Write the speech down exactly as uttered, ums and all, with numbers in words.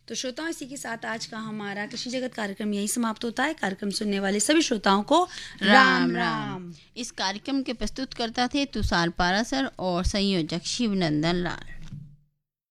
तो श्रोताओं, इसी के साथ आज का हमारा कृषि जगत कार्यक्रम यही समाप्त होता है। कार्यक्रम सुनने वाले सभी श्रोताओं को राम राम। इस कार्यक्रम के प्रस्तुत करता थे तुषार पारासर और संयोजक शिवनंदन लाल।